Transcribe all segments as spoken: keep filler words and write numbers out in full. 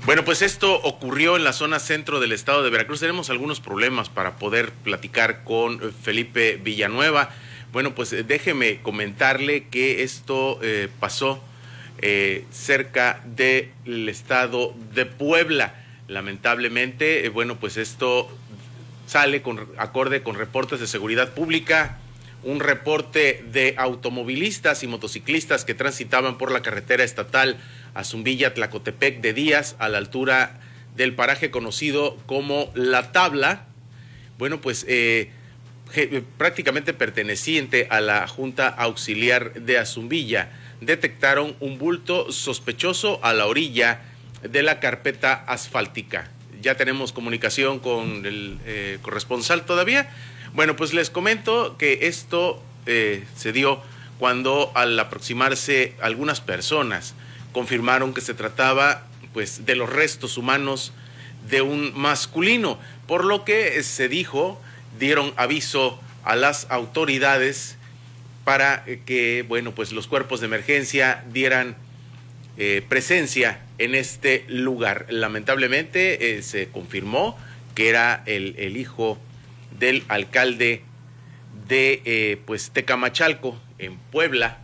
Bueno, pues esto ocurrió en la zona centro del estado de Veracruz. Tenemos algunos problemas para poder platicar con Felipe Villanueva. Bueno, pues déjeme comentarle que esto eh, pasó eh, cerca del estado de Puebla. Lamentablemente, eh, bueno, pues esto sale con acorde con reportes de seguridad pública, un reporte de automovilistas y motociclistas que transitaban por la carretera estatal Azumbilla-Tlacotepec de Díaz, a la altura del paraje conocido como La Tabla. Bueno, pues eh, prácticamente perteneciente a la Junta Auxiliar de Azumbilla, detectaron un bulto sospechoso a la orilla de la carpeta asfáltica. Ya tenemos comunicación con el eh, corresponsal todavía. Bueno, pues les comento que esto eh, se dio cuando al aproximarse algunas personas confirmaron que se trataba pues de los restos humanos de un masculino, por lo que se dijo, dieron aviso a las autoridades para que, bueno, pues los cuerpos de emergencia dieran eh, presencia en este lugar. Lamentablemente eh, se confirmó que era el, el hijo del alcalde de eh, pues Tecamachalco, en Puebla.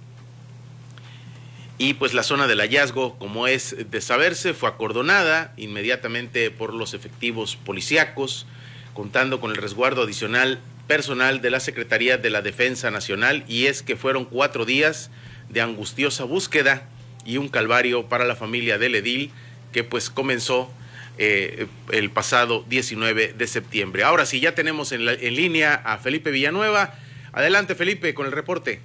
Y pues la zona del hallazgo, como es de saberse, fue acordonada inmediatamente por los efectivos policíacos, contando con el resguardo adicional personal de la Secretaría de la Defensa Nacional, y es que fueron cuatro días de angustiosa búsqueda y un calvario para la familia del edil, que pues comenzó eh, el pasado diecinueve de septiembre. Ahora sí, ya tenemos en, la, en línea a Felipe Villanueva. Adelante, Felipe, con el reporte.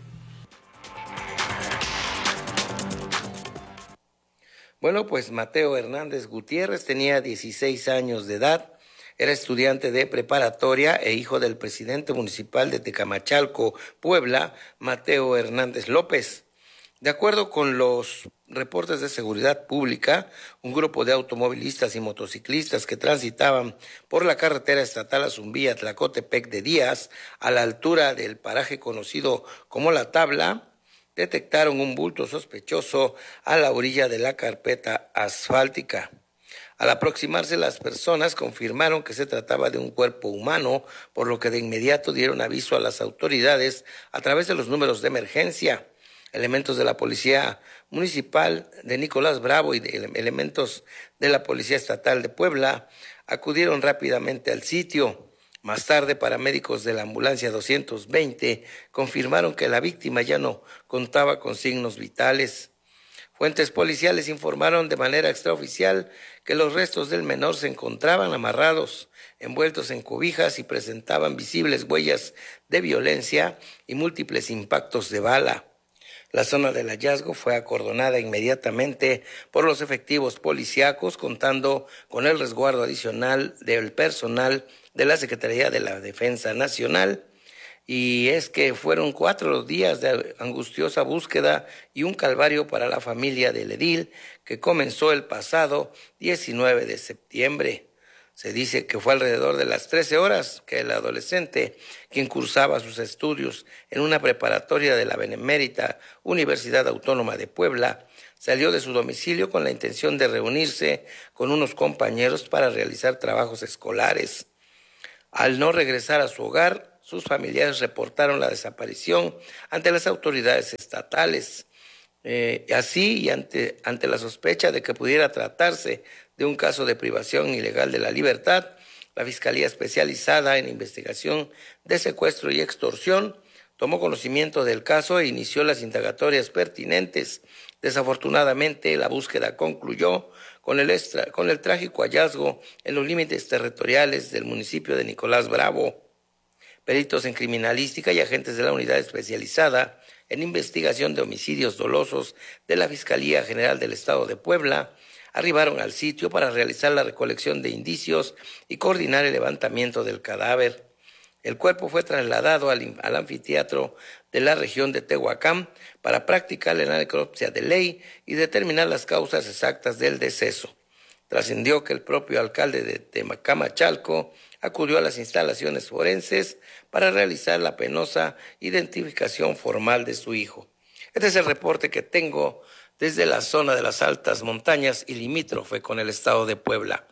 Bueno, pues Mateo Hernández Gutiérrez tenía dieciséis años de edad, era estudiante de preparatoria e hijo del presidente municipal de Tecamachalco, Puebla, Mateo Hernández López. De acuerdo con los reportes de seguridad pública, un grupo de automovilistas y motociclistas que transitaban por la carretera estatal Azumbilla-Tlacotepec de Díaz, a la altura del paraje conocido como La Tabla, detectaron un bulto sospechoso a la orilla de la carpeta asfáltica. Al aproximarse, las personas confirmaron que se trataba de un cuerpo humano, por lo que de inmediato dieron aviso a las autoridades a través de los números de emergencia. Elementos de la Policía Municipal de Nicolás Bravo y de elementos de la Policía Estatal de Puebla acudieron rápidamente al sitio. Más tarde, paramédicos de la ambulancia doscientos veinte confirmaron que la víctima ya no contaba con signos vitales. Fuentes policiales informaron de manera extraoficial que los restos del menor se encontraban amarrados, envueltos en cobijas y presentaban visibles huellas de violencia y múltiples impactos de bala. La zona del hallazgo fue acordonada inmediatamente por los efectivos policíacos, contando con el resguardo adicional del personal de la Secretaría de la Defensa Nacional. Y es que fueron cuatro días de angustiosa búsqueda y un calvario para la familia del edil, que comenzó el pasado diecinueve de septiembre. Se dice que fue alrededor de las trece horas que el adolescente, quien cursaba sus estudios en una preparatoria de la Benemérita Universidad Autónoma de Puebla, salió de su domicilio con la intención de reunirse con unos compañeros para realizar trabajos escolares. Al no regresar a su hogar, sus familiares reportaron la desaparición ante las autoridades estatales. Eh, así, y ante, ante la sospecha de que pudiera tratarse de un caso de privación ilegal de la libertad, la Fiscalía Especializada en Investigación de Secuestro y Extorsión tomó conocimiento del caso e inició las indagatorias pertinentes. Desafortunadamente, la búsqueda concluyó con el, extra, con el trágico hallazgo en los límites territoriales del municipio de Nicolás Bravo. Peritos en criminalística y agentes de la Unidad Especializada en Investigación de Homicidios Dolosos de la Fiscalía General del Estado de Puebla arribaron al sitio para realizar la recolección de indicios y coordinar el levantamiento del cadáver. El cuerpo fue trasladado al, al anfiteatro de la región de Tehuacán para practicar la necropsia de ley y determinar las causas exactas del deceso. Trascendió que el propio alcalde de Tecamachalco acudió a las instalaciones forenses para realizar la penosa identificación formal de su hijo. Este es el reporte que tengo desde la zona de las altas montañas y limítrofe con el estado de Puebla.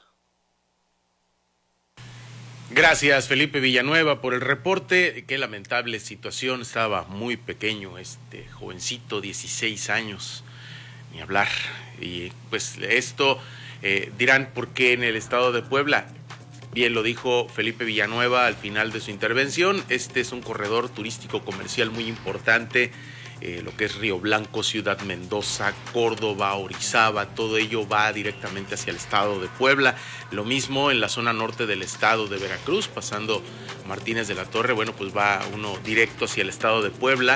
Gracias, Felipe Villanueva, por el reporte. Qué lamentable situación, estaba muy pequeño este jovencito, dieciséis años, ni hablar. Y pues esto eh, dirán por qué en el estado de Puebla. Bien lo dijo Felipe Villanueva al final de su intervención, este es un corredor turístico comercial muy importante, eh, lo que es Río Blanco, Ciudad Mendoza, Córdoba, Orizaba, todo ello va directamente hacia el estado de Puebla. Lo mismo en la zona norte del estado de Veracruz, pasando Martínez de la Torre, bueno, pues va uno directo hacia el estado de Puebla.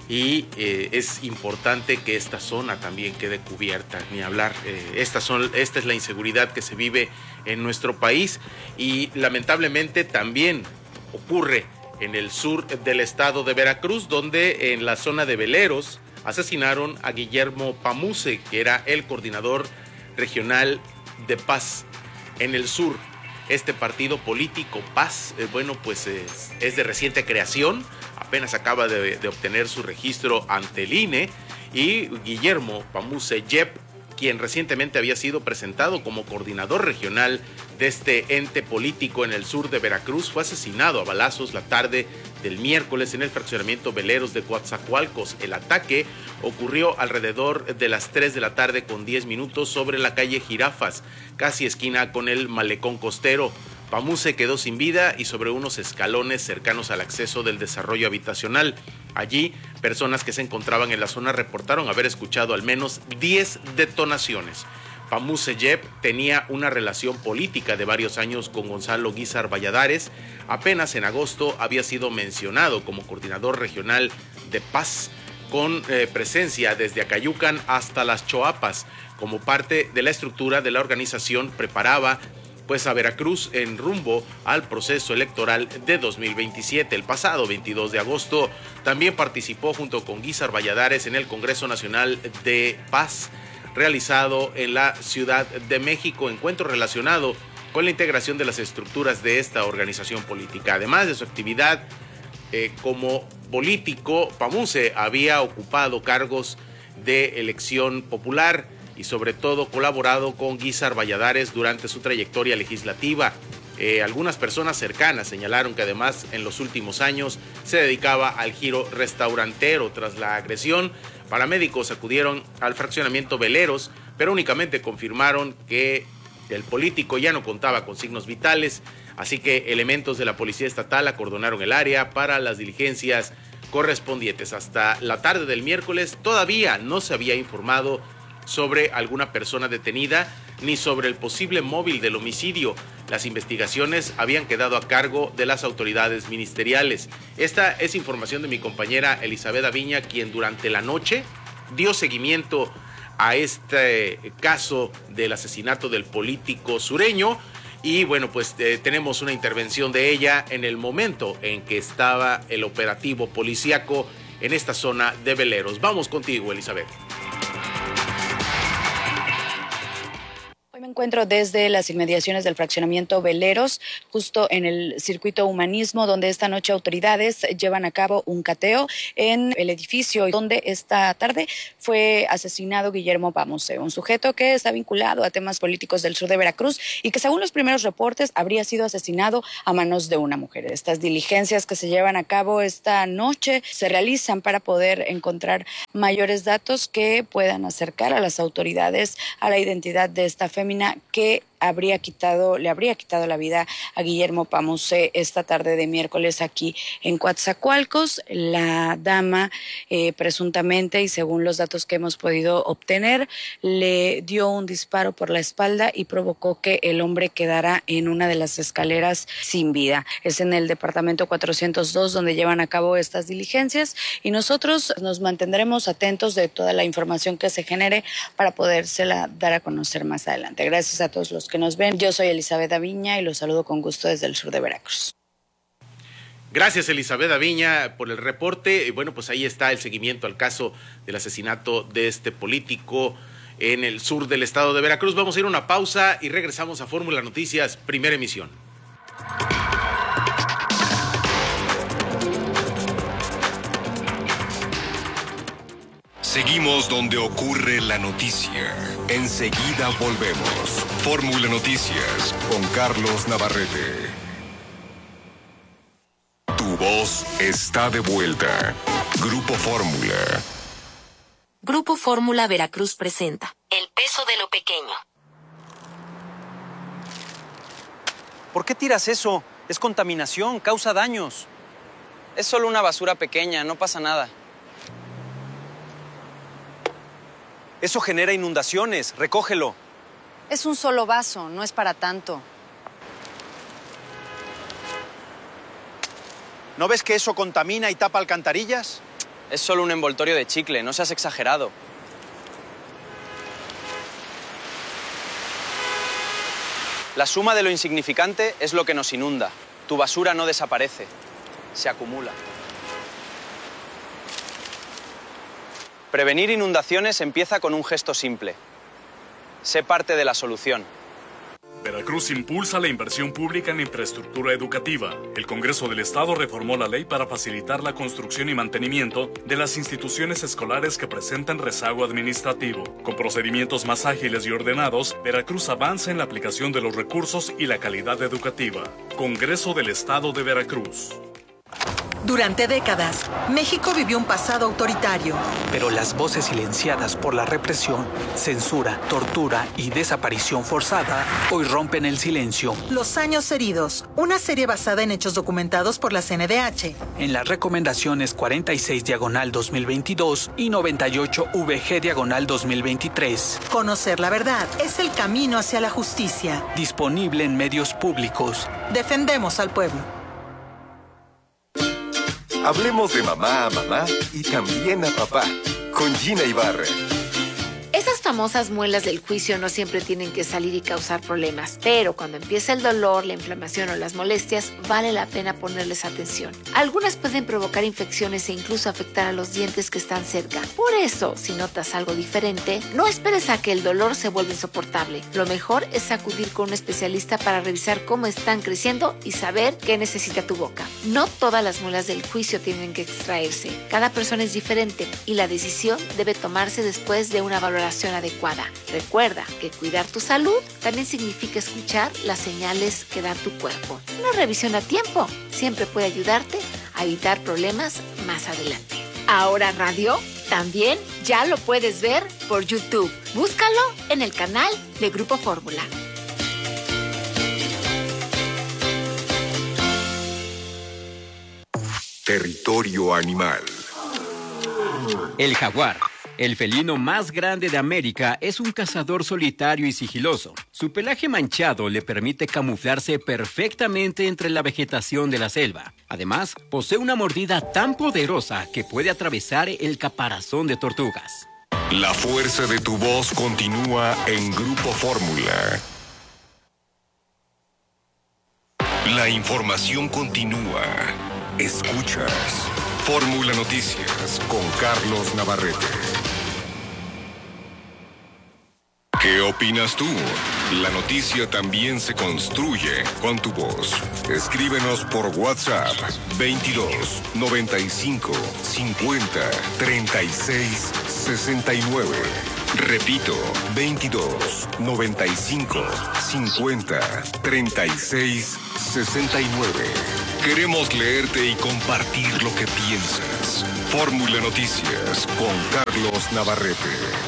Y eh, es importante que esta zona también quede cubierta, ni hablar. Eh, esta, son, esta es la inseguridad que se vive en nuestro país y lamentablemente también ocurre en el sur del estado de Veracruz, donde en la zona de Veleros asesinaron a Guillermo Pamuse, que era el coordinador regional de Paz en el sur. Este partido político Paz, eh, bueno, pues es, es de reciente creación. Apenas acaba de, de obtener su registro ante el I N E y Guillermo Pamuse Yep, quien recientemente había sido presentado como coordinador regional de este ente político en el sur de Veracruz, fue asesinado a balazos la tarde del miércoles en el fraccionamiento Veleros de Coatzacoalcos. El ataque ocurrió alrededor de las tres de la tarde con diez minutos sobre la calle Jirafas, casi esquina con el malecón costero. Pamuse quedó sin vida y sobre unos escalones cercanos al acceso del desarrollo habitacional. Allí, personas que se encontraban en la zona reportaron haber escuchado al menos diez detonaciones. Pamuse Yep tenía una relación política de varios años con Gonzalo Guízar Valladares. Apenas en agosto había sido mencionado como coordinador regional de Paz, con eh, presencia desde Acayucan hasta Las Choapas. Como parte de la estructura de la organización, preparaba pues a Veracruz en rumbo al proceso electoral de dos mil veintisiete. El pasado veintidós de agosto también participó junto con Guízar Valladares en el Congreso Nacional de Paz realizado en la Ciudad de México, encuentro relacionado con la integración de las estructuras de esta organización política. Además de su actividad eh, como político, Pamuse había ocupado cargos de elección popular y sobre todo colaborado con Guízar Valladares durante su trayectoria legislativa. Eh, algunas personas cercanas señalaron que además en los últimos años se dedicaba al giro restaurantero. Tras la agresión, paramédicos acudieron al fraccionamiento Veleros, pero únicamente confirmaron que el político ya no contaba con signos vitales, así que elementos de la Policía Estatal acordonaron el área para las diligencias correspondientes. Hasta la tarde del miércoles todavía no se había informado sobre alguna persona detenida ni sobre el posible móvil del homicidio. Las investigaciones habían quedado a cargo de las autoridades ministeriales. Esta es información de mi compañera Elizabeth Aviña, quien durante la noche dio seguimiento a este caso del asesinato del político sureño. Y bueno, pues eh, tenemos una intervención de ella en el momento en que estaba el operativo policíaco en esta zona de Veleros. Vamos contigo, Elizabeth. Me encuentro desde las inmediaciones del fraccionamiento Veleros, justo en el circuito Humanismo, donde esta noche autoridades llevan a cabo un cateo en el edificio donde esta tarde fue asesinado Guillermo Pamuse, un sujeto que está vinculado a temas políticos del sur de Veracruz y que según los primeros reportes habría sido asesinado a manos de una mujer. Estas diligencias que se llevan a cabo esta noche se realizan para poder encontrar mayores datos que puedan acercar a las autoridades a la identidad de esta fémina que habría quitado, le habría quitado la vida a Guillermo Pamuse esta tarde de miércoles aquí en Coatzacoalcos. La dama eh, presuntamente, y según los datos que hemos podido obtener, le dio un disparo por la espalda y provocó que el hombre quedara en una de las escaleras sin vida. Es en el departamento cuatrocientos dos donde llevan a cabo estas diligencias y nosotros nos mantendremos atentos de toda la información que se genere para podérsela dar a conocer más adelante. Gracias a todos los que nos ven. Yo soy Elizabeth Aviña y los saludo con gusto desde el sur de Veracruz. Gracias, Elizabeth Aviña, por el reporte. Y bueno, pues ahí está el seguimiento al caso del asesinato de este político en el sur del estado de Veracruz. Vamos a ir a una pausa y regresamos a Fórmula Noticias, primera emisión. Seguimos donde ocurre la noticia. Enseguida volvemos. Fórmula Noticias con Carlos Navarrete. Tu voz está de vuelta. Grupo Fórmula. Grupo Fórmula Veracruz presenta El peso de lo pequeño. ¿Por qué tiras eso? Es contaminación, causa daños. Es solo una basura pequeña, no pasa nada. Eso genera inundaciones, recógelo. Es un solo vaso, no es para tanto. ¿No ves que eso contamina y tapa alcantarillas? Es solo un envoltorio de chicle, no seas exagerado. La suma de lo insignificante es lo que nos inunda. Tu basura no desaparece, se acumula. Prevenir inundaciones empieza con un gesto simple. Sé parte de la solución. Veracruz impulsa la inversión pública en infraestructura educativa. El Congreso del Estado reformó la ley para facilitar la construcción y mantenimiento de las instituciones escolares que presentan rezago administrativo. Con procedimientos más ágiles y ordenados, Veracruz avanza en la aplicación de los recursos y la calidad educativa. Congreso del Estado de Veracruz. Durante décadas, México vivió un pasado autoritario. Pero las voces silenciadas por la represión, censura, tortura y desaparición forzada hoy rompen el silencio. Los años heridos, una serie basada en hechos documentados por la C N D H. En las recomendaciones cuarenta y seis diagonal dos mil veintidós y noventa y ocho V G diagonal dos mil veintitrés. Conocer la verdad es el camino hacia la justicia. Disponible en medios públicos. Defendemos al pueblo. Hablemos de mamá a mamá y también a papá, con Gina Ibarra. Esas famosas muelas del juicio no siempre tienen que salir y causar problemas, pero cuando empieza el dolor, la inflamación o las molestias, vale la pena ponerles atención. Algunas pueden provocar infecciones e incluso afectar a los dientes que están cerca. Por eso, si notas algo diferente, no esperes a que el dolor se vuelva insoportable. Lo mejor es acudir con un especialista para revisar cómo están creciendo y saber qué necesita tu boca. No todas las muelas del juicio tienen que extraerse. Cada persona es diferente y la decisión debe tomarse después de una valoración adecuada. Recuerda que cuidar tu salud también significa escuchar las señales que da tu cuerpo. Una revisión a tiempo siempre puede ayudarte a evitar problemas más adelante. Ahora Radio también ya lo puedes ver por YouTube. Búscalo en el canal de Grupo Fórmula. Territorio animal. El jaguar, el felino más grande de América, es un cazador solitario y sigiloso. Su pelaje manchado le permite camuflarse perfectamente entre la vegetación de la selva. Además, posee una mordida tan poderosa que puede atravesar el caparazón de tortugas. La fuerza de tu voz continúa en Grupo Fórmula. La información continúa. Escuchas Fórmula Noticias con Carlos Navarrete. ¿Qué opinas tú? La noticia también se construye con tu voz. Escríbenos por WhatsApp veintidós, noventa y cinco, cincuenta, treinta y seis, sesenta y nueve. Repito, veintidós, noventa y cinco, cincuenta, treinta y seis, sesenta y nueve. Queremos leerte y compartir lo que piensas. Fórmula Noticias con Carlos Navarrete.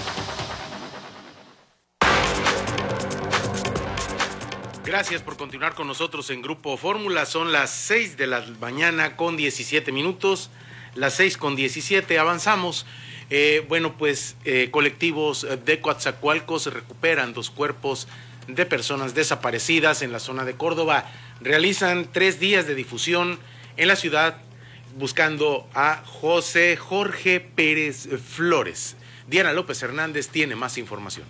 Gracias por continuar con nosotros en Grupo Fórmula. Son las seis de la mañana con diecisiete minutos. Las seis con diecisiete, avanzamos. Eh, bueno, pues eh, colectivos de Coatzacoalcos recuperan dos cuerpos de personas desaparecidas en la zona de Córdoba. Realizan tres días de difusión en la ciudad buscando a José Jorge Pérez Flores. Diana López Hernández tiene más información.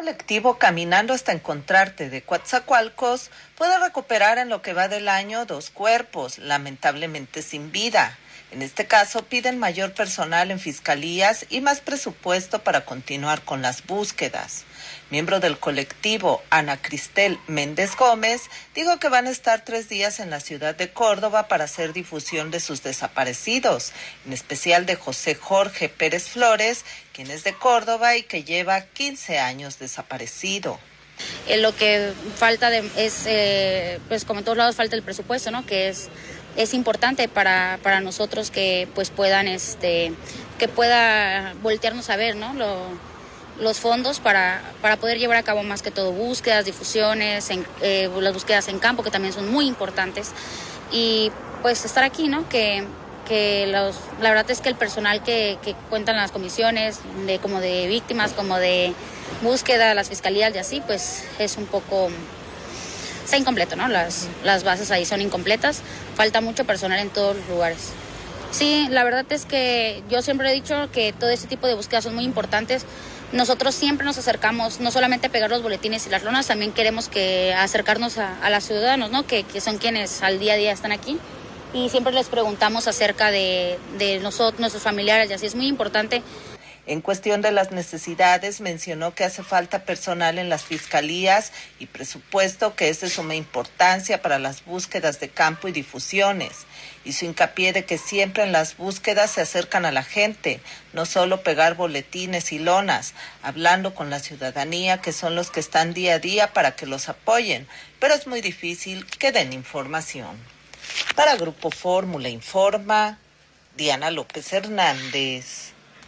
colectivo Caminando hasta Encontrarte de Coatzacoalcos puede recuperar en lo que va del año dos cuerpos, lamentablemente sin vida. En este caso piden mayor personal en fiscalías y más presupuesto para continuar con las búsquedas. Miembro del colectivo, Ana Cristel Méndez Gómez, dijo que van a estar tres días en la ciudad de Córdoba para hacer difusión de sus desaparecidos, en especial de José Jorge Pérez Flores, quien es de Córdoba y que lleva quince años desaparecido. Eh, lo que falta de, es, eh, pues como en todos lados, falta el presupuesto, ¿no? Que es es importante para, para nosotros que pues puedan este que pueda voltearnos a ver, ¿no? Lo, los fondos para, para poder llevar a cabo más que todo búsquedas, difusiones, en, eh, las búsquedas en campo, que también son muy importantes, y pues estar aquí, ¿no? Que, que los, la verdad es que el personal que, que cuentan las comisiones, de como de víctimas, como de búsqueda, las fiscalías y así, pues es un poco... está incompleto, ¿no? Las, las bases ahí son incompletas, falta mucho personal en todos los lugares. Sí, la verdad es que yo siempre he dicho que todo este tipo de búsquedas son muy importantes. Nosotros siempre nos acercamos, no solamente a pegar los boletines y las lonas, también queremos que acercarnos a, a los ciudadanos, ¿no? Que, que son quienes al día a día están aquí. Y siempre les preguntamos acerca de, de nosotros, nuestros familiares, y así es muy importante. En cuestión de las necesidades, mencionó que hace falta personal en las fiscalías y presupuesto, que es de suma importancia para las búsquedas de campo y difusiones. Hizo hincapié de que siempre en las búsquedas se acercan a la gente, no solo pegar boletines y lonas, hablando con la ciudadanía, que son los que están día a día para que los apoyen, pero es muy difícil que den información. Para Grupo Fórmula Informa, Diana López Hernández.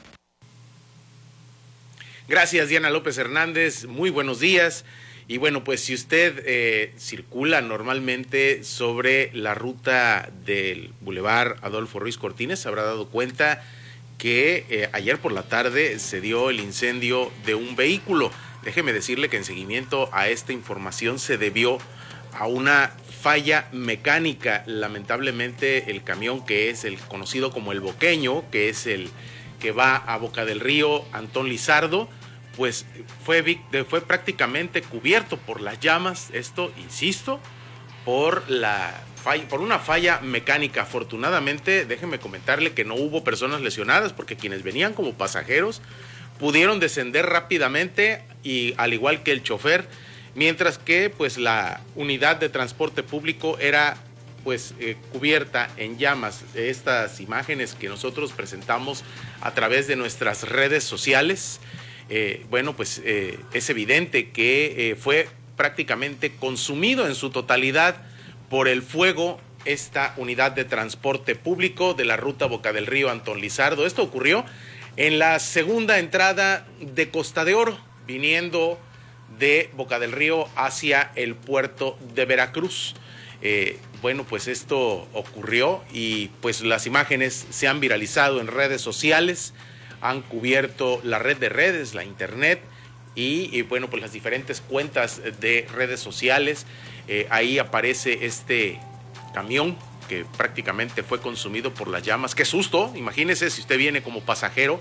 Gracias, Diana López Hernández, muy buenos días. Y bueno, pues si usted eh, circula normalmente sobre la ruta del Boulevard Adolfo Ruiz Cortines, se habrá dado cuenta que eh, ayer por la tarde se dio el incendio de un vehículo. Déjeme decirle que en seguimiento a esta información se debió a una falla mecánica. Lamentablemente el camión, que es el conocido como el Boqueño, que es el que va a Boca del Río Antón Lizardo, pues fue, fue prácticamente cubierto por las llamas. Esto, insisto, por, la falla, por una falla mecánica. Afortunadamente, déjenme comentarle que no hubo personas lesionadas, porque quienes venían como pasajeros pudieron descender rápidamente, y al igual que el chofer, mientras que pues la unidad de transporte público era pues eh, cubierta en llamas. Estas imágenes que nosotros presentamos a través de nuestras redes sociales, eh, bueno, pues eh, es evidente que eh, fue prácticamente consumido en su totalidad por el fuego esta unidad de transporte público de la ruta Boca del Río Antón Lizardo. Esto ocurrió en la segunda entrada de Costa de Oro, viniendo de Boca del Río hacia el puerto de Veracruz. Eh, bueno, pues esto ocurrió y pues las imágenes se han viralizado en redes sociales, han cubierto la red de redes, la internet y, y bueno, pues las diferentes cuentas de redes sociales. Eh, ahí aparece este camión que prácticamente fue consumido por las llamas. ¡Qué susto! Imagínese si usted viene como pasajero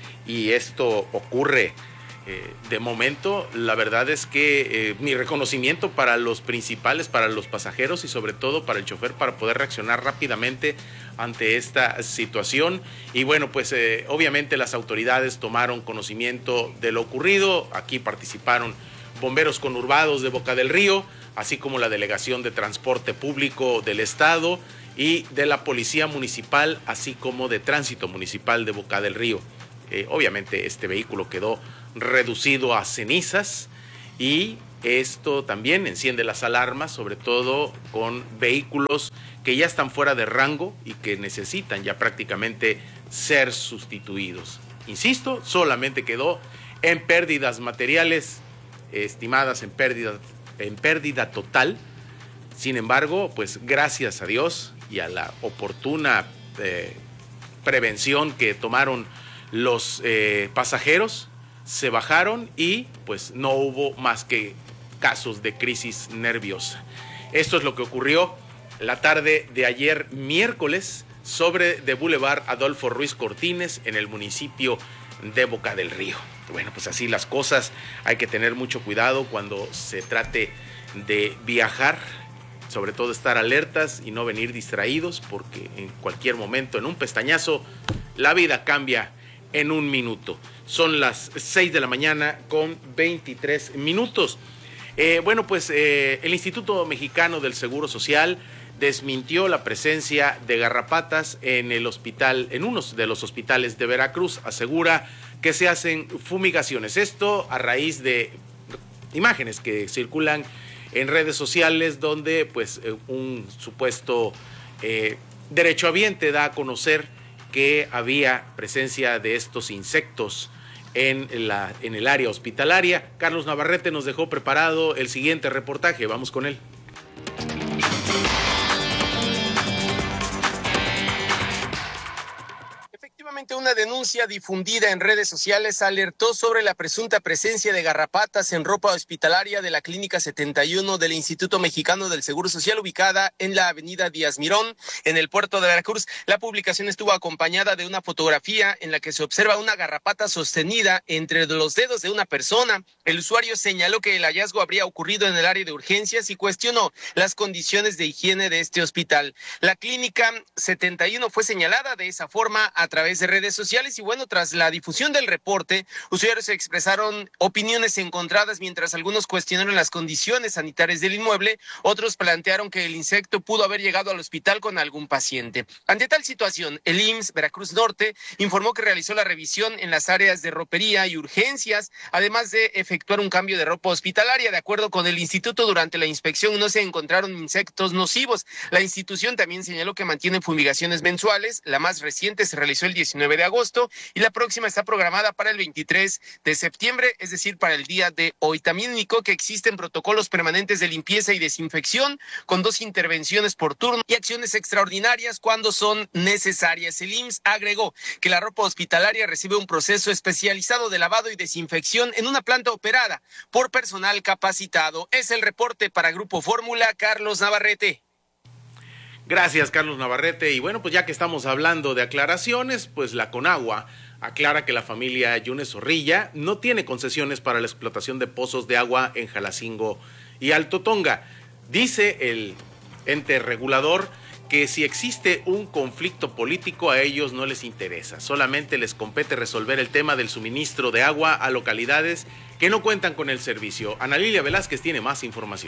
y esto ocurre. Eh, de momento, la verdad es que eh, mi reconocimiento para los principales, para los pasajeros y sobre todo para el chofer, para poder reaccionar rápidamente ante esta situación. Y bueno, pues eh, obviamente las autoridades tomaron conocimiento de lo ocurrido. Aquí participaron bomberos conurbados de Boca del Río, así como la Delegación de Transporte Público del Estado y de la Policía Municipal, así como de Tránsito Municipal de Boca del Río. Eh, obviamente este vehículo quedó reducido a cenizas y esto también enciende las alarmas, sobre todo con vehículos que ya están fuera de rango y que necesitan ya prácticamente ser sustituidos. Insisto, solamente quedó en pérdidas materiales estimadas en pérdida, en pérdida total. Sin embargo, pues gracias a Dios y a la oportuna eh, prevención que tomaron los eh, pasajeros, se bajaron y pues no hubo más que casos de crisis nerviosa. Esto es lo que ocurrió la tarde de ayer miércoles sobre de Boulevard Adolfo Ruiz Cortines en el municipio de Boca del Río. Bueno, pues así las cosas, hay que tener mucho cuidado cuando se trate de viajar, sobre todo estar alertas y no venir distraídos, porque en cualquier momento, en un pestañazo, la vida cambia en un minuto. Son las seis de la mañana con veintitrés minutos. Eh, bueno, pues eh, el Instituto Mexicano del Seguro Social desmintió la presencia de garrapatas en el hospital, en uno de los hospitales de Veracruz. Asegura que se hacen fumigaciones. Esto a raíz de imágenes que circulan en redes sociales donde pues un supuesto eh, derechohabiente da a conocer que había presencia de estos insectos en, la, en el área hospitalaria. Carlos Navarrete nos dejó preparado el siguiente reportaje. Vamos con él. Una denuncia difundida en redes sociales alertó sobre la presunta presencia de garrapatas en ropa hospitalaria de la Clínica setenta y uno del Instituto Mexicano del Seguro Social, ubicada en la avenida Díaz Mirón, en el puerto de Veracruz. La publicación estuvo acompañada de una fotografía en la que se observa una garrapata sostenida entre los dedos de una persona. El usuario señaló que el hallazgo habría ocurrido en el área de urgencias y cuestionó las condiciones de higiene de este hospital. La Clínica setenta y uno fue señalada de esa forma a través de redes sociales y bueno, tras la difusión del reporte, usuarios expresaron opiniones encontradas, mientras algunos cuestionaron las condiciones sanitarias del inmueble, otros plantearon que el insecto pudo haber llegado al hospital con algún paciente. Ante tal situación, el I M S S Veracruz Norte informó que realizó la revisión en las áreas de ropería y urgencias, además de efectuar un cambio de ropa hospitalaria. De acuerdo con el instituto, durante la inspección no se encontraron insectos nocivos. La institución también señaló que mantiene fumigaciones mensuales. La más reciente se realizó el diecinueve de agosto y la próxima está programada para el veintitrés de septiembre, es decir, para el día de hoy. También indicó que existen protocolos permanentes de limpieza y desinfección con dos intervenciones por turno y acciones extraordinarias cuando son necesarias. El I M S S agregó que la ropa hospitalaria recibe un proceso especializado de lavado y desinfección en una planta operada por personal capacitado. Es el reporte para Grupo Fórmula, Carlos Navarrete. Gracias, Carlos Navarrete. Y bueno, pues ya que estamos hablando de aclaraciones, pues la Conagua aclara que la familia Yunes Zorrilla no tiene concesiones para la explotación de pozos de agua en Jalacingo y Alto Tonga. Dice el ente regulador que si existe un conflicto político a ellos no les interesa, solamente les compete resolver el tema del suministro de agua a localidades que no cuentan con el servicio. Ana Lilia Velázquez tiene más información.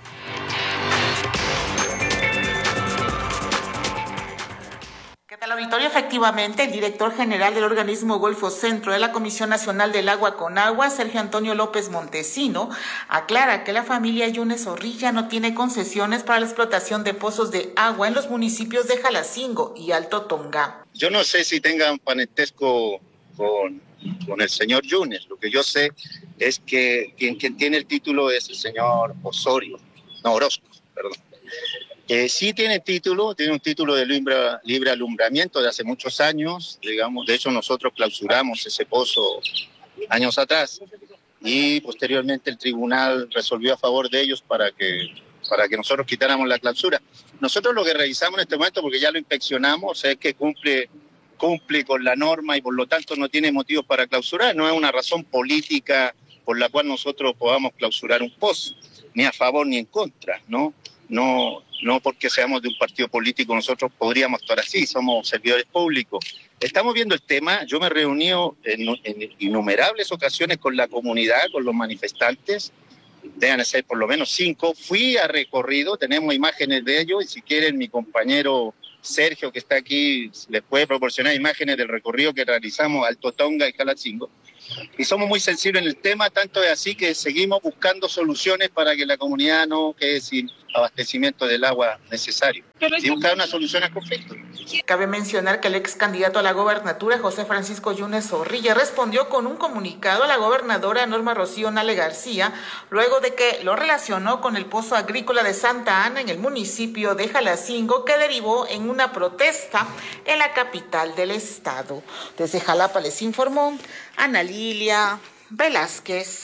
Al auditorio, efectivamente, el director general del organismo Golfo Centro de la Comisión Nacional del Agua Conagua, Sergio Antonio López Montesino, aclara que la familia Yunes Zorrilla no tiene concesiones para la explotación de pozos de agua en los municipios de Jalacingo y Alto Tonga. Yo no sé si tengan parentesco con, con el señor Yunes. Lo que yo sé es que quien, quien tiene el título es el señor Osorio, no, Orozco, perdón. Eh, sí tiene título, tiene un título de libre, libre alumbramiento de hace muchos años, digamos. De hecho, nosotros clausuramos ese pozo años atrás y posteriormente el tribunal resolvió a favor de ellos para que, para que nosotros quitáramos la clausura. Nosotros lo que revisamos en este momento, porque ya lo inspeccionamos, es que cumple, cumple con la norma y por lo tanto no tiene motivos para clausurar. No es una razón política por la cual nosotros podamos clausurar un pozo, ni a favor ni en contra, ¿no? No, no porque seamos de un partido político nosotros podríamos actuar así, somos servidores públicos. Estamos viendo el tema, yo me he reunido en, en innumerables ocasiones con la comunidad, con los manifestantes, deben ser por lo menos cinco, fui a recorrido, tenemos imágenes de ellos y si quieren mi compañero Sergio que está aquí les puede proporcionar imágenes del recorrido que realizamos a Alto Tonga y Jalacingo. Y somos muy sensibles en el tema, tanto es así que seguimos buscando soluciones para que la comunidad no quede sin abastecimiento del agua necesario y buscar una solución al conflicto. Cabe mencionar que el ex candidato a la gobernatura, José Francisco Yunes Zorrilla, respondió con un comunicado a la gobernadora Norma Rocío Nale García, luego de que lo relacionó con el pozo agrícola de Santa Ana en el municipio de Jalacingo, que derivó en una protesta en la capital del estado. Desde Jalapa les informó Ana Lilia Velázquez.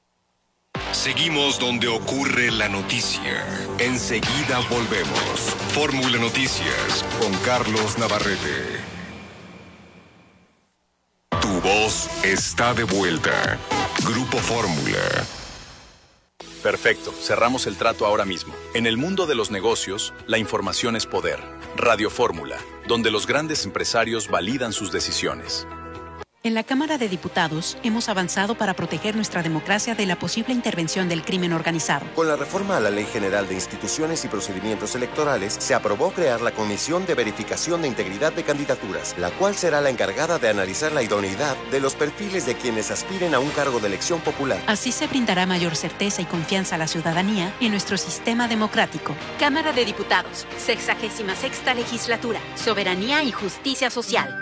Seguimos donde ocurre la noticia. Enseguida volvemos. Fórmula Noticias con Carlos Navarrete. Tu voz está de vuelta. Grupo Fórmula. Perfecto, cerramos el trato ahora mismo. En el mundo de los negocios, la información es poder. Radio Fórmula, donde los grandes empresarios validan sus decisiones. En la Cámara de Diputados hemos avanzado para proteger nuestra democracia de la posible intervención del crimen organizado. Con la reforma a la Ley General de Instituciones y Procedimientos Electorales, se aprobó crear la Comisión de Verificación de Integridad de Candidaturas, la cual será la encargada de analizar la idoneidad de los perfiles de quienes aspiren a un cargo de elección popular. Así se brindará mayor certeza y confianza a la ciudadanía en nuestro sistema democrático. Cámara de Diputados, sexagésima sexta legislatura, Soberanía y Justicia Social.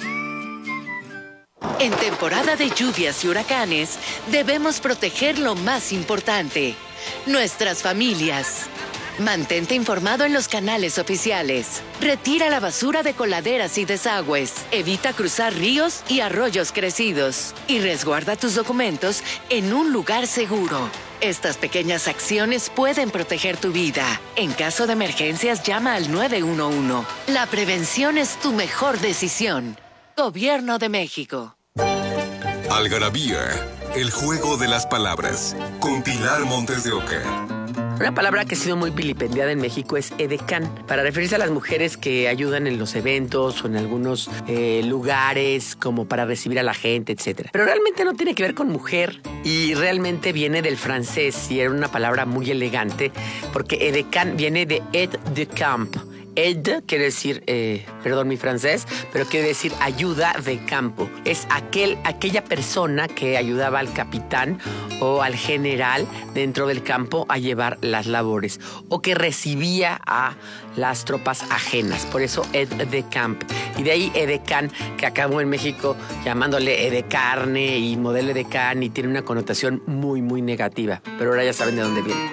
En temporada de lluvias y huracanes, debemos proteger lo más importante, nuestras familias. Mantente informado en los canales oficiales. Retira la basura de coladeras y desagües. Evita cruzar ríos y arroyos crecidos. Y resguarda tus documentos en un lugar seguro. Estas pequeñas acciones pueden proteger tu vida. En caso de emergencias, llama al nueve uno uno. La prevención es tu mejor decisión. Gobierno de México. Algarabía, el juego de las palabras, con Pilar Montes de Oca. Una palabra que ha sido muy vilipendiada en México es edecán, para referirse a las mujeres que ayudan en los eventos o en algunos eh, lugares como para recibir a la gente, etcétera. Pero realmente no tiene que ver con mujer y realmente viene del francés y era una palabra muy elegante porque edecán viene de aide de camp. Aide quiere decir, eh, perdón mi francés, pero quiere decir ayuda de campo. Es aquel, aquella persona que ayudaba al capitán o al general dentro del campo a llevar las labores o que recibía a las tropas ajenas. Por eso aide de camp. Y de ahí edecán, que acabó en México llamándole edecarne y modelo edecán y tiene una connotación muy, muy negativa. Pero ahora ya saben de dónde viene.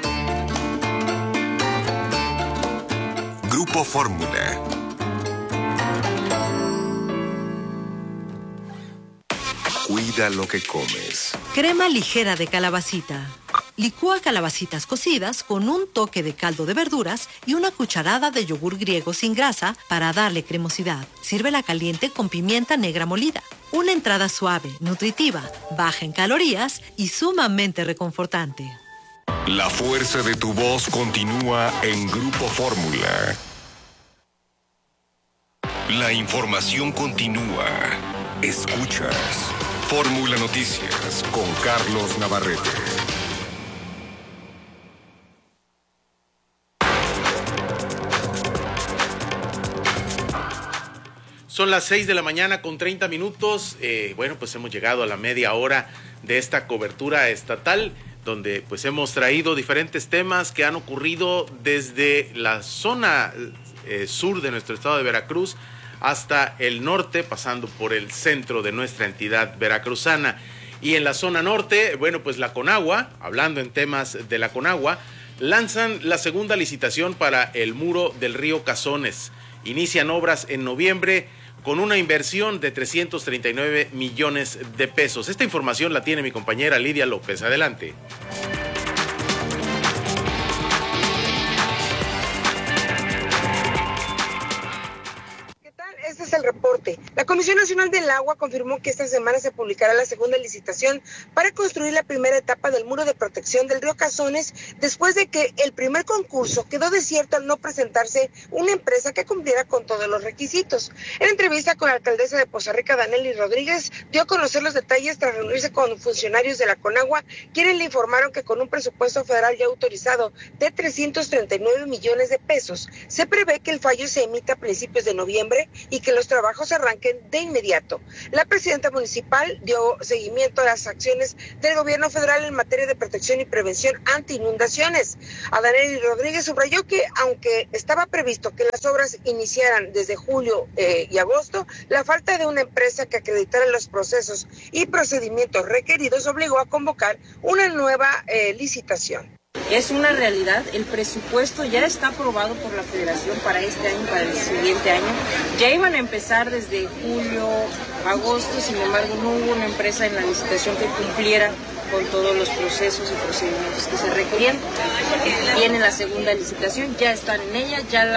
Grupo Fórmula. Cuida lo que comes. Crema ligera de calabacita. Licúa calabacitas cocidas con un toque de caldo de verduras y una cucharada de yogur griego sin grasa para darle cremosidad. Sírvela caliente con pimienta negra molida. Una entrada suave, nutritiva, baja en calorías y sumamente reconfortante. La fuerza de tu voz continúa en Grupo Fórmula. La información continúa. Escuchas Fórmula Noticias con Carlos Navarrete. Son las seis de la mañana con treinta minutos. Eh, bueno, pues hemos llegado a la media hora de esta cobertura estatal, donde pues hemos traído diferentes temas que han ocurrido desde la zona eh, sur de nuestro estado de Veracruz hasta el norte, pasando por el centro de nuestra entidad veracruzana. Y en la zona norte, bueno, pues la Conagua, hablando en temas de la Conagua, lanzan la segunda licitación para el muro del río Cazones. Inician obras en noviembre con una inversión de trescientos treinta y nueve millones de pesos. Esta información la tiene mi compañera Lidia López. Adelante. Este es el reporte. La Comisión Nacional del Agua confirmó que esta semana se publicará la segunda licitación para construir la primera etapa del muro de protección del río Cazones, después de que el primer concurso quedó desierto al no presentarse una empresa que cumpliera con todos los requisitos. En entrevista con la alcaldesa de Poza Rica, Danely Rodríguez, dio a conocer los detalles tras reunirse con funcionarios de la Conagua, quienes le informaron que con un presupuesto federal ya autorizado de trescientos treinta y nueve millones de pesos, se prevé que el fallo se emita a principios de noviembre y que los trabajos arranquen de inmediato. La presidenta municipal dio seguimiento a las acciones del gobierno federal en materia de protección y prevención ante inundaciones. Danely Rodríguez subrayó que, aunque estaba previsto que las obras iniciaran desde julio eh, y agosto, la falta de una empresa que acreditara los procesos y procedimientos requeridos obligó a convocar una nueva eh, licitación. Es una realidad, el presupuesto ya está aprobado por la Federación para este año, para el siguiente año. Ya iban a empezar desde julio, agosto, sin embargo no hubo una empresa en la licitación que cumpliera con todos los procesos y procedimientos que se requerían. Viene la segunda licitación, ya están en ella, ya la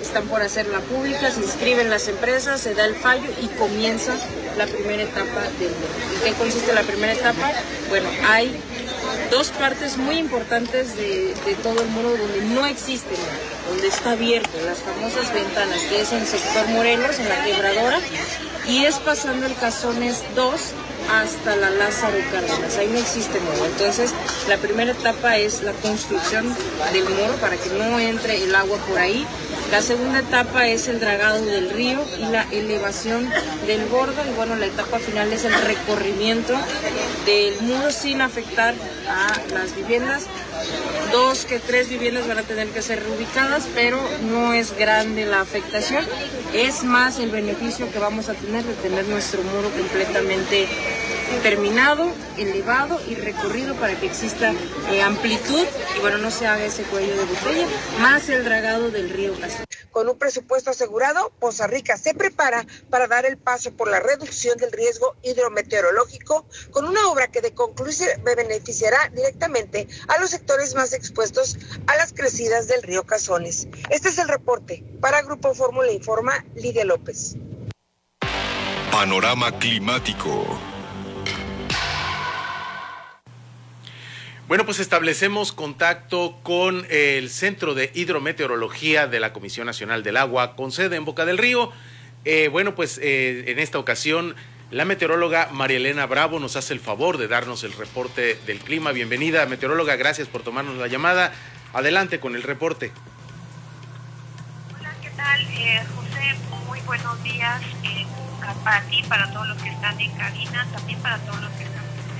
están por hacerla pública, se inscriben las empresas, se da el fallo y comienza la primera etapa del muro. ¿En qué consiste la primera etapa? Bueno, hay dos partes muy importantes de, de todo el muro donde no existe nada, donde está abierto, las famosas ventanas, que es en el sector Morelos, en la Quebradora, y es pasando el Cazones dos hasta la Lázaro Cárdenas, ahí no existe muro. Entonces, la primera etapa es la construcción del muro para que no entre el agua por ahí. La segunda etapa es el dragado del río y la elevación del borde. Y bueno, la etapa final es el recorrimiento del muro sin afectar a las viviendas. Dos que tres viviendas van a tener que ser reubicadas, pero no es grande la afectación. Es más el beneficio que vamos a tener de tener nuestro muro completamente terminado, elevado y recorrido para que exista eh, amplitud y bueno, no se haga ese cuello de botella, más el dragado del río Castillo. Con un presupuesto asegurado, Poza Rica se prepara para dar el paso por la reducción del riesgo hidrometeorológico con una obra que de concluirse beneficiará directamente a los sectores más expuestos a las crecidas del río Cazones. Este es el reporte. Para Grupo Fórmula Informa, Lidia López. Panorama climático. Bueno, pues establecemos contacto con el Centro de Hidrometeorología de la Comisión Nacional del Agua, con sede en Boca del Río. Eh, bueno, pues eh, en esta ocasión la meteoróloga María Elena Bravo nos hace el favor de darnos el reporte del clima. Bienvenida, meteoróloga, gracias por tomarnos la llamada. Adelante con el reporte. Hola, ¿qué tal? Eh, José, muy buenos días eh, para ti, para todos los que están en cabina, también para todos los que están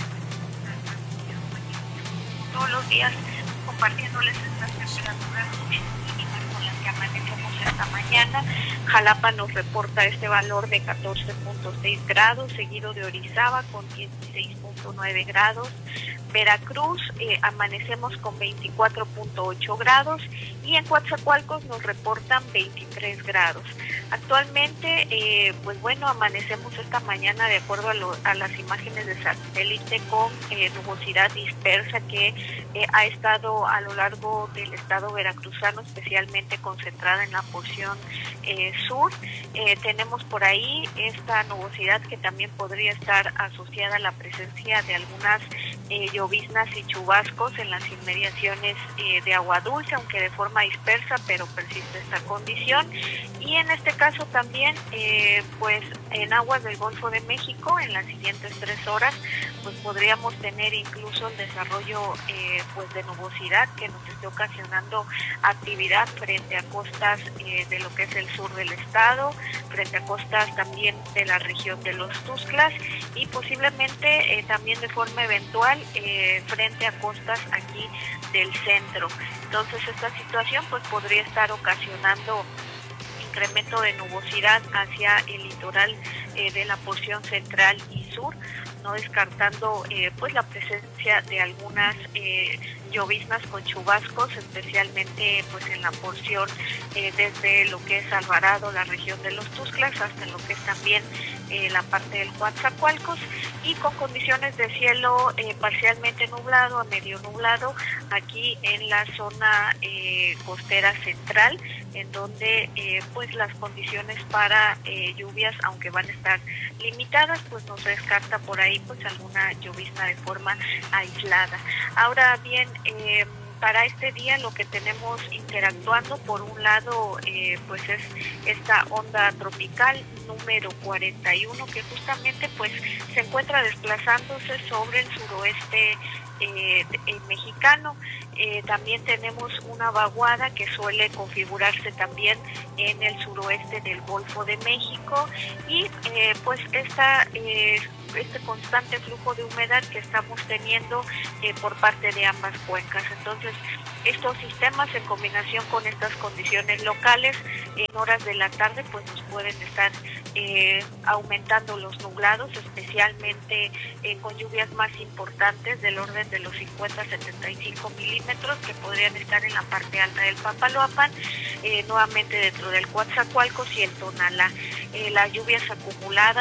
todos los días compartiéndoles estas temperaturas mínimas con las que amanecemos esta mañana. Jalapa nos reporta este valor de catorce punto seis grados, seguido de Orizaba con dieciséis punto nueve grados. Veracruz eh, amanecemos con veinticuatro punto ocho grados y en Coatzacoalcos nos reportan veintitrés grados. Actualmente, eh, pues bueno, amanecemos esta mañana de acuerdo a, lo, a las imágenes de satélite con eh, nubosidad dispersa que eh, ha estado a lo largo del estado veracruzano, especialmente concentrada en la porción eh, sur. Eh, tenemos por ahí esta nubosidad que también podría estar asociada a la presencia de algunas eh, lloviznas y chubascos en las inmediaciones eh, de Agua Dulce, aunque de forma dispersa, pero persiste esta condición. Y en este caso también, eh, pues en aguas del Golfo de México, en las siguientes tres horas, pues podríamos tener incluso el desarrollo eh, pues de nubosidad que nos esté ocasionando actividad frente a costas eh, de lo que es el sur del estado, frente a costas también de la región de los Tuxtlas y posiblemente eh, también de forma eventual eh, frente a costas aquí del centro. Entonces esta situación pues podría estar ocasionando incremento de nubosidad hacia el litoral eh, de la porción central y sur, no descartando eh, pues la presencia de algunas eh, lloviznas con chubascos, especialmente pues en la porción eh, desde lo que es Alvarado, la región de los Tuxtlas, hasta lo que es también eh, la parte del Coatzacoalcos, y con condiciones de cielo eh, parcialmente nublado a medio nublado aquí en la zona eh, costera central, en donde eh, pues las condiciones para eh, lluvias, aunque van a estar limitadas, pues no se descarta por ahí pues alguna llovizna de forma aislada. Ahora bien, eh, para este día lo que tenemos interactuando, por un lado, eh, pues es esta onda tropical número cuarenta y uno, que justamente pues se encuentra desplazándose sobre el suroeste eh, eh, mexicano. Eh, también tenemos una vaguada que suele configurarse también en el suroeste del Golfo de México y eh, pues esta eh, este constante flujo de humedad que estamos teniendo eh, por parte de ambas cuencas. Entonces, estos sistemas en combinación con estas condiciones locales en horas de la tarde pues nos pueden estar eh, aumentando los nublados, especialmente eh, con lluvias más importantes del orden de los cincuenta a setenta y cinco milímetros que podrían estar en la parte alta del Papaloapan, eh, nuevamente dentro del Coatzacoalcos y el Tonalá. Eh, las lluvias acumuladas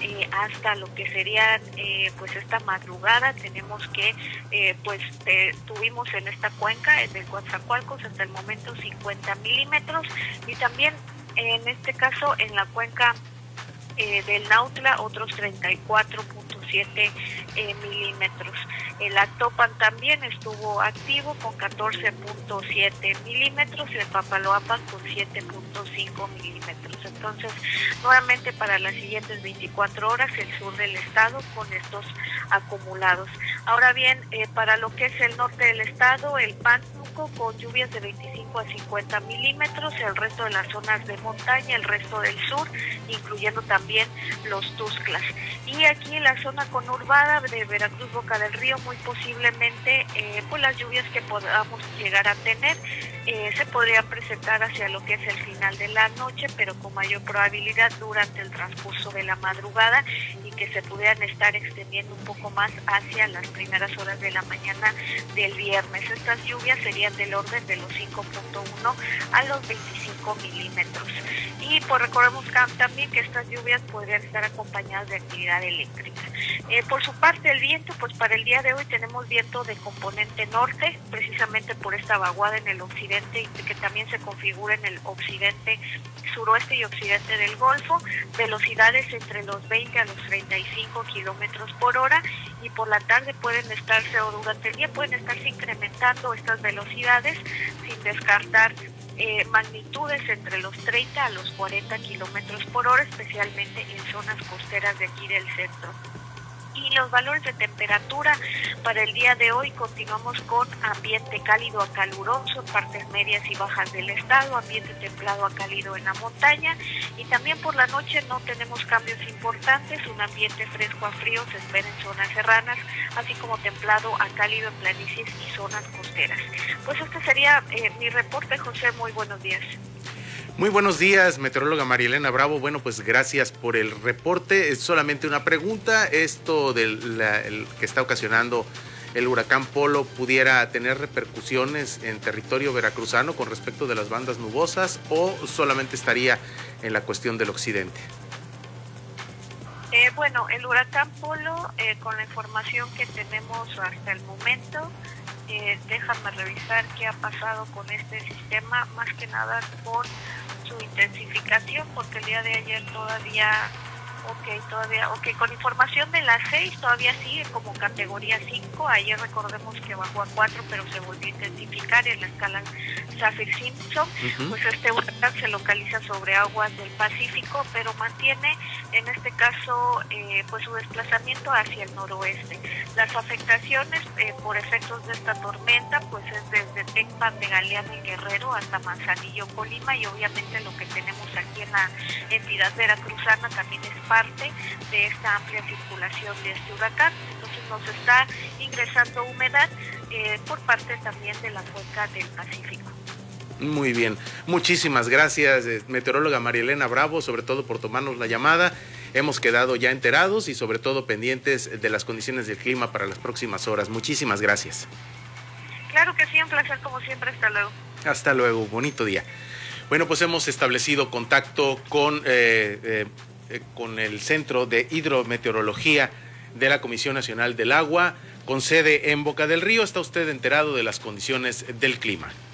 eh, hasta lo que serían eh, pues esta madrugada. Tenemos que eh, pues eh, tuvimos en esta cuenca, en el Coatzacoalcos, hasta el momento cincuenta milímetros, y también en este caso en la cuenca eh, del Nautla otros treinta y cuatro punto siete eh, milímetros. El Actopan también estuvo activo con catorce punto siete milímetros y el Papaloapan con siete punto cinco milímetros. Entonces, nuevamente para las siguientes veinticuatro horas el sur del estado con estos acumulados. Ahora bien, eh, para lo que es el norte del estado, el Pánuco con lluvias de veinticinco a cincuenta milímetros, el resto de las zonas de montaña, el resto del sur, incluyendo también los Tuxtlas. Y aquí en la zona conurbada de Veracruz, Boca del Río, muy posiblemente eh, pues las lluvias que podamos llegar a tener eh, se podrían presentar hacia lo que es el final de la noche, pero con mayor probabilidad durante el transcurso de la madrugada, y que se pudieran estar extendiendo un poco más hacia las primeras horas de la mañana del viernes. Estas lluvias serían del orden de los cinco punto uno a los veinticinco milímetros. Y pues recordemos también que estas lluvias podrían estar acompañadas de actividad eléctrica. Eh, por su parte, el viento, pues para el día de hoy tenemos viento de componente norte, precisamente por esta vaguada en el occidente, y que también se configura en el occidente, suroeste y occidente del Golfo, velocidades entre los veinte a los treinta y cinco kilómetros por hora, y por la tarde pueden estarse, o durante el día pueden estarse incrementando estas velocidades, sin descartar Eh, magnitudes entre los treinta a los cuarenta kilómetros por hora, especialmente en zonas costeras de aquí del centro. Y los valores de temperatura para el día de hoy continuamos con ambiente cálido a caluroso en partes medias y bajas del estado, ambiente templado a cálido en la montaña, y también por la noche no tenemos cambios importantes, un ambiente fresco a frío se espera en zonas serranas, así como templado a cálido en planicies y zonas costeras. Pues este sería eh, mi reporte, José, muy buenos días. Muy buenos días, meteoróloga María Elena Bravo. Bueno, pues gracias por el reporte. Es solamente una pregunta. ¿Esto del la, el, que está ocasionando el huracán Polo pudiera tener repercusiones en territorio veracruzano con respecto de las bandas nubosas, o solamente estaría en la cuestión del occidente? Eh, bueno, el huracán Polo, eh, con la información que tenemos hasta el momento, eh, déjame revisar qué ha pasado con este sistema, más que nada con su intensificación, porque el día de ayer todavía, ok, todavía, ok, con información de las seis todavía sigue como categoría cinco, ayer recordemos que bajó a cuatro, pero se volvió a intensificar en la escala Saffir-Simpson. Uh-huh. Pues este huracán se localiza sobre aguas del Pacífico, pero mantiene en este caso eh, pues su desplazamiento hacia el noroeste. Las afectaciones eh, por efectos de esta tormenta pues es desde Tecpan de Galeana y Guerrero hasta Manzanillo, Colima, y obviamente lo que tenemos aquí en la entidad veracruzana también es parte de esta amplia circulación de este huracán. Entonces nos está ingresando humedad eh, por parte también de la cuenca del Pacífico. Muy bien, muchísimas gracias, meteoróloga María Elena Bravo, sobre todo por tomarnos la llamada. Hemos quedado ya enterados y sobre todo pendientes de las condiciones del clima para las próximas horas. Muchísimas gracias. Claro que sí, un placer como siempre. Hasta luego. Hasta luego, bonito día. Bueno, pues hemos establecido contacto con, eh, eh, eh, con el Centro de Hidrometeorología de la Comisión Nacional del Agua, con sede en Boca del Río. Está usted enterado de las condiciones del clima.